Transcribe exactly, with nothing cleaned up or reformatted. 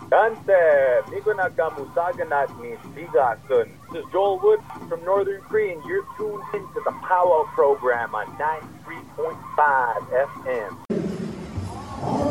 Gante, Miko Nakamusaganat ni Sigasun. This is Joel Wood from Northern Cree, and you're tuned into the Powwow program on ninety-three point five F M.